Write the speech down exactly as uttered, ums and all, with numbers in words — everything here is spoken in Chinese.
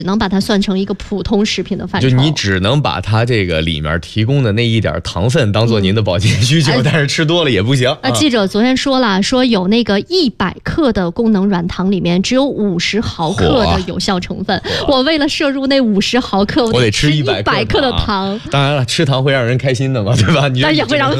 能把它算成一个普通食品的范畴， 就你只能把它这个里面提供的那一点糖分当做您的保健需求，嗯、但是吃多了也不行。 啊，记者昨天说了，说有那个一百克的功能软糖里面只有五十毫克的有效成分，我为了摄入那五十毫克， 我得吃一百克的糖。 当然了，吃糖会让人开心的嘛，对吧？你但也会让